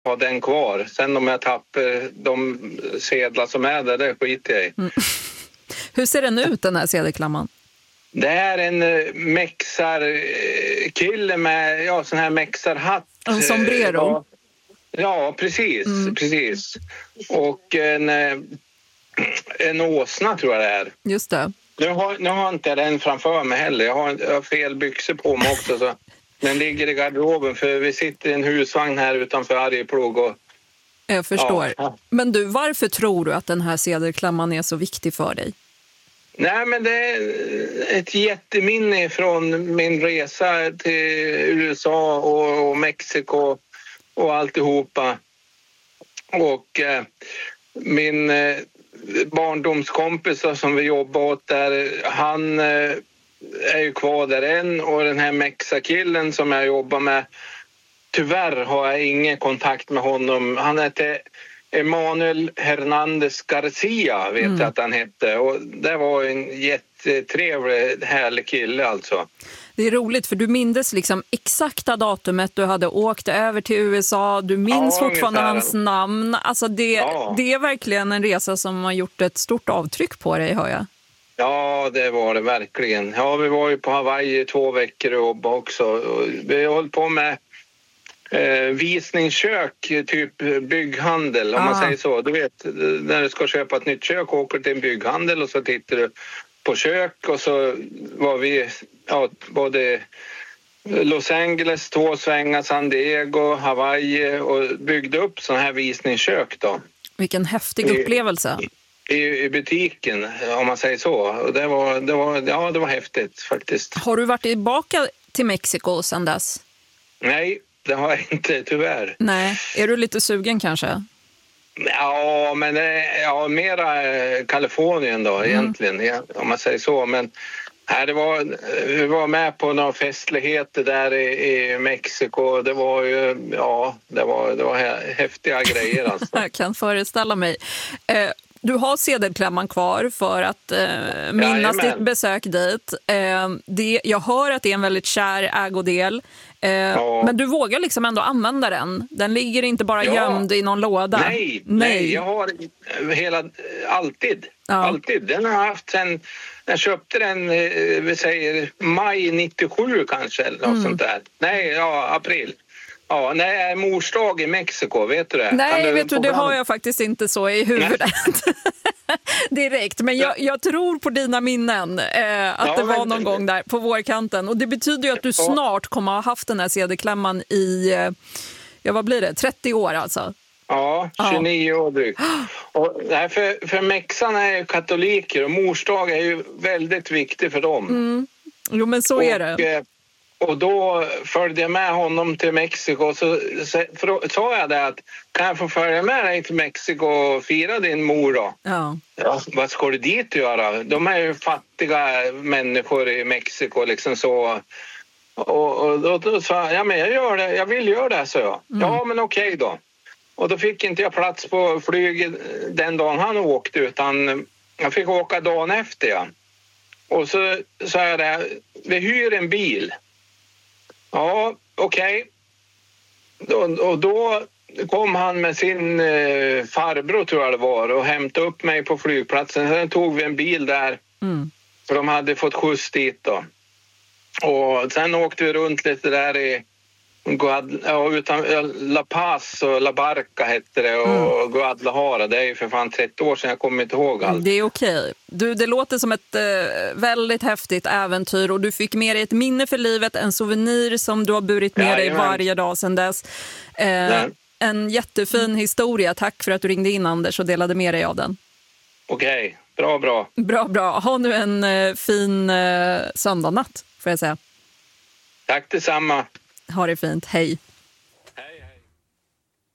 ha den kvar. Sen om jag tappar de sedlar som är där, det skiter jag i. Hur ser den ut, den här sedelklamman? Det är en mexarkille med sån här mexarhatt. En sombrero? Ja, precis. Precis. Och en åsna tror jag det är. Just det. Nu har inte jag den framför mig heller. Jag har fel byxor på mig också. Så den ligger i garderoben för vi sitter i en husvagn här utanför Arjeplog. Och jag förstår. Ja. Men du, varför tror du att den här sedelklamman är så viktig för dig? Nej, men det är ett jätteminne från min resa till USA och Mexiko och alltihopa. Och min barndomskompis som vi jobbar åt där, han är ju kvar där än. Och den här mexakillen som jag jobbar med, tyvärr har jag ingen kontakt med honom. Han heter Emanuel Hernandez Garcia, vet jag att han hette. Och det var en jättetrevlig, härlig kille alltså. Det är roligt för du minns liksom exakta datumet du hade åkt över till USA. Du minns fortfarande hans namn. Alltså det är verkligen en resa som har gjort ett stort avtryck på dig, hör jag. Ja, det var det verkligen. Ja, vi var ju på Hawaii 2 veckor och jobbade också. Vi höll på med visningskök, typ bygghandel, om man säger så. Du vet, när du ska köpa ett nytt kök åker du till en bygghandel och så tittar du på kök och så var vi både Los Angeles, 2 svängar, San Diego, Hawaii och byggde upp sådana här visningskök då. Vilken häftig upplevelse. I butiken, om man säger så. Och det var häftigt faktiskt. Har du varit tillbaka till Mexiko sedan dess? Nej, det har jag inte, tyvärr. Nej, är du lite sugen kanske? Ja, men mera Kalifornien då egentligen, om man säger så. Men vi var med på några festligheter där i Mexiko. Det var ju, det var häftiga grejer alltså. Jag kan föreställa mig. Du har sedelklämman kvar för att minnas ditt besök dit. Jag hör att det är en väldigt kär ägodel. Men du vågar liksom ändå använda den. Den ligger inte bara gömd i någon låda. Nej, jag har alltid. Alltid. Den har jag haft sen jag köpte den, vi säger maj 97 kanske eller något sånt där. Nej, april. Ja, nej, morsdag i Mexiko, vet du det? Nej, vet du, det har jag faktiskt inte så i huvudet direkt. Men jag tror på dina minnen att det var någon gång där på vårkanten. Och det betyder ju att du snart kommer ha haft den här sedelklämman i, vad blir det, 30 år alltså? Ja, 29 år drygt. Och för mexarna är ju katoliker och morsdag är ju väldigt viktig för dem. Jo, men så är det. Och då följde jag med honom till Mexiko så sa jag det att kan jag få följa med dig till Mexiko och fira din mor då? Ja, vad ska du dit göra? De är ju fattiga människor i Mexiko liksom så. Och då sa jag, men jag gör det, jag vill göra det, så jag. Ja, men okej då. Och då fick inte jag plats på flyget den dagen han åkte utan jag fick åka dagen efter. Ja. Och så sa jag det, vi hyr en bil. Ja, okej. Och då kom han med sin farbror tror jag det var och hämtade upp mig på flygplatsen. Sen tog vi en bil där för de hade fått skjuts dit då. Och sen åkte vi runt lite där i utan La Paz och La Barca hette det och Guadalajara. Det är ju för fan 30 år sedan, jag kommer inte ihåg allt. Det är okej. Det låter som ett väldigt häftigt äventyr och du fick med dig ett minne för livet, en souvenir som du har burit med dig varje dag sedan dess. En jättefin historia. Tack för att du ringde in, Anders, och delade med dig av den. Okej, bra. Ha nu en fin söndagnatt, får jag säga. Tack detsamma. Ha det fint, hej.